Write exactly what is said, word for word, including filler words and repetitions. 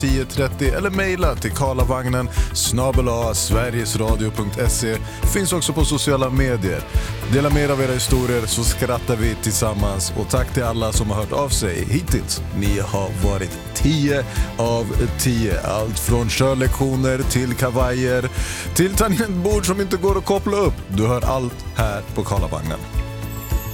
tio trettio eller mejla till karlavagnen snabel-a sverigesradio punkt se. Finns också på sociala medier. Dela med av era historier så skrattar vi tillsammans. Och tack till alla som har hört av sig hittills. Ni har varit tio av tio. Allt från körlektioner till kavajer till tangentbord som inte går att koppla upp. Du hör allt här på Karlavagnen.